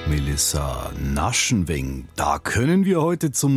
Melissa Naschenweng. Da können wir heute zum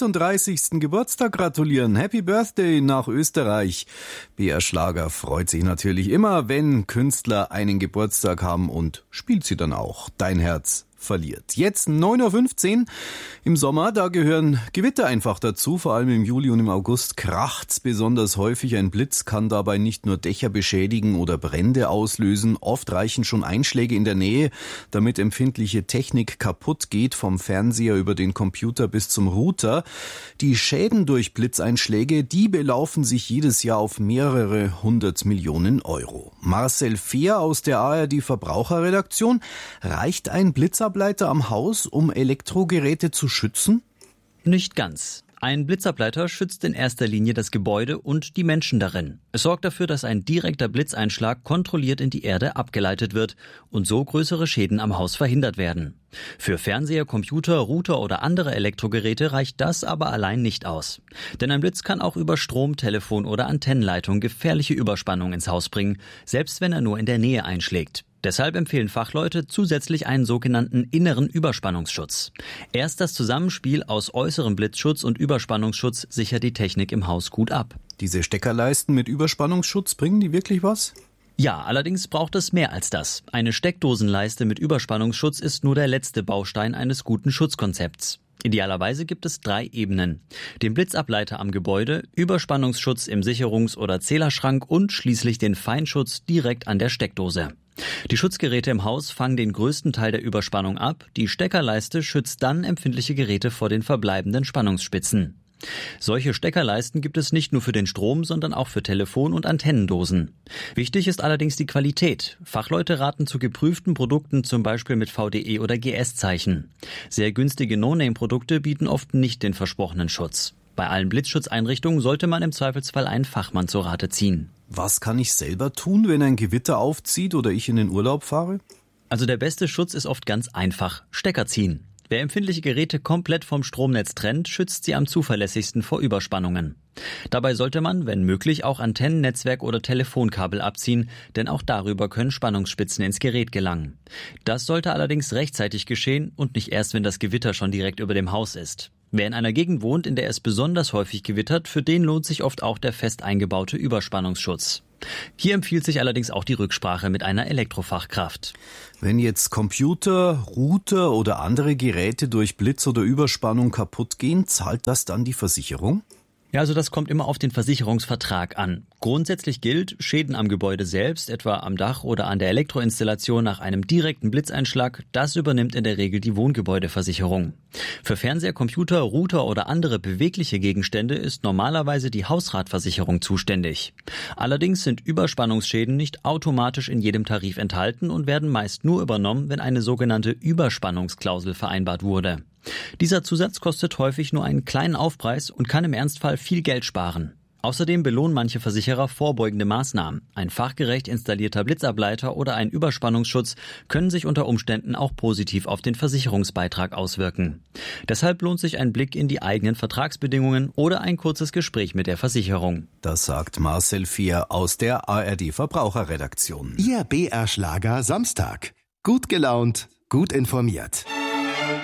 36. Geburtstag gratulieren. Happy Birthday nach Österreich. BR Schlager freut sich natürlich immer, wenn Künstler einen Geburtstag haben und spielt sie dann auch. Dein Herz verliert. Jetzt 9.15 Uhr im Sommer, da gehören Gewitter einfach dazu. Vor allem im Juli und im August kracht's besonders häufig. Ein Blitz kann dabei nicht nur Dächer beschädigen oder Brände auslösen. Oft reichen schon Einschläge in der Nähe, damit empfindliche Technik kaputt geht, vom Fernseher über den Computer bis zum Router. Die Schäden durch Blitzeinschläge, die belaufen sich jedes Jahr auf mehrere 100 Millionen Euro. Marcel Fehr aus der ARD Verbraucherredaktion. Reicht ein Blitzableiter am Haus, um Elektrogeräte zu schützen? Nicht ganz. Ein Blitzableiter schützt in erster Linie das Gebäude und die Menschen darin. Es sorgt dafür, dass ein direkter Blitzeinschlag kontrolliert in die Erde abgeleitet wird und so größere Schäden am Haus verhindert werden. Für Fernseher, Computer, Router oder andere Elektrogeräte reicht das aber allein nicht aus. Denn ein Blitz kann auch über Strom, Telefon oder Antennenleitung gefährliche Überspannung ins Haus bringen, selbst wenn er nur in der Nähe einschlägt. Deshalb empfehlen Fachleute zusätzlich einen sogenannten inneren Überspannungsschutz. Erst das Zusammenspiel aus äußerem Blitzschutz und Überspannungsschutz sichert die Technik im Haus gut ab. Diese Steckerleisten mit Überspannungsschutz, bringen die wirklich was? Ja, allerdings braucht es mehr als das. Eine Steckdosenleiste mit Überspannungsschutz ist nur der letzte Baustein eines guten Schutzkonzepts. Idealerweise gibt es 3 Ebenen: den Blitzableiter am Gebäude, Überspannungsschutz im Sicherungs- oder Zählerschrank und schließlich den Feinschutz direkt an der Steckdose. Die Schutzgeräte im Haus fangen den größten Teil der Überspannung ab, die Steckerleiste schützt dann empfindliche Geräte vor den verbleibenden Spannungsspitzen. Solche Steckerleisten gibt es nicht nur für den Strom, sondern auch für Telefon- und Antennendosen. Wichtig ist allerdings die Qualität. Fachleute raten zu geprüften Produkten, zum Beispiel mit VDE oder GS-Zeichen. Sehr günstige No-Name-Produkte bieten oft nicht den versprochenen Schutz. Bei allen Blitzschutzeinrichtungen sollte man im Zweifelsfall einen Fachmann zu Rate ziehen. Was kann ich selber tun, wenn ein Gewitter aufzieht oder ich in den Urlaub fahre? Also der beste Schutz ist oft ganz einfach: Stecker ziehen. Wer empfindliche Geräte komplett vom Stromnetz trennt, schützt sie am zuverlässigsten vor Überspannungen. Dabei sollte man, wenn möglich, auch Antennen, Netzwerk oder Telefonkabel abziehen, denn auch darüber können Spannungsspitzen ins Gerät gelangen. Das sollte allerdings rechtzeitig geschehen und nicht erst, wenn das Gewitter schon direkt über dem Haus ist. Wer in einer Gegend wohnt, in der es besonders häufig gewittert, für den lohnt sich oft auch der fest eingebaute Überspannungsschutz. Hier empfiehlt sich allerdings auch die Rücksprache mit einer Elektrofachkraft. Wenn jetzt Computer, Router oder andere Geräte durch Blitz oder Überspannung kaputt gehen, zahlt das dann die Versicherung? Ja, also das kommt immer auf den Versicherungsvertrag an. Grundsätzlich gilt, Schäden am Gebäude selbst, etwa am Dach oder an der Elektroinstallation nach einem direkten Blitzeinschlag, das übernimmt in der Regel die Wohngebäudeversicherung. Für Fernseher, Computer, Router oder andere bewegliche Gegenstände ist normalerweise die Hausratversicherung zuständig. Allerdings sind Überspannungsschäden nicht automatisch in jedem Tarif enthalten und werden meist nur übernommen, wenn eine sogenannte Überspannungsklausel vereinbart wurde. Dieser Zusatz kostet häufig nur einen kleinen Aufpreis und kann im Ernstfall viel Geld sparen. Außerdem belohnen manche Versicherer vorbeugende Maßnahmen. Ein fachgerecht installierter Blitzableiter oder ein Überspannungsschutz können sich unter Umständen auch positiv auf den Versicherungsbeitrag auswirken. Deshalb lohnt sich ein Blick in die eigenen Vertragsbedingungen oder ein kurzes Gespräch mit der Versicherung. Das sagt Marcel Fehr aus der ARD Verbraucherredaktion. Ihr BR Schlager Samstag. Gut gelaunt, gut informiert.